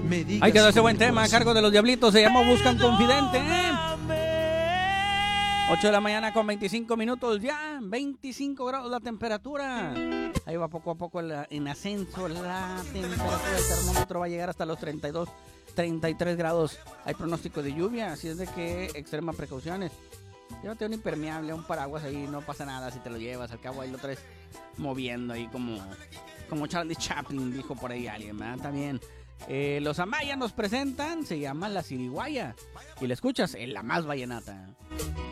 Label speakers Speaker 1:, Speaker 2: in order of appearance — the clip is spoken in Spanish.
Speaker 1: Ahí quedó ese buen tema a cargo de los Diablitos. Se llama Buscan Confidente. 8 de la mañana con 25 minutos ya. 25 grados la temperatura. Ahí va poco a poco en ascenso la temperatura. El termómetro va a llegar hasta los 32, 33 grados. Hay pronóstico de lluvia, así es de que extrema precauciones. Llévate un impermeable, un paraguas ahí, no pasa nada si te lo llevas. Al cabo ahí lo traes moviendo ahí como Charlie Chaplin, dijo por ahí alguien, ¿verdad? También los Amaya nos presentan, se llama La Siriguaya. Y la escuchas en La Más Vallenata.